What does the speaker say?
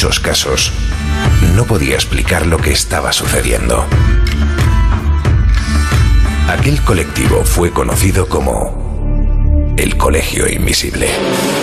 muchos casos, no podía explicar lo que estaba sucediendo. Aquel colectivo fue conocido como el Colegio Invisible.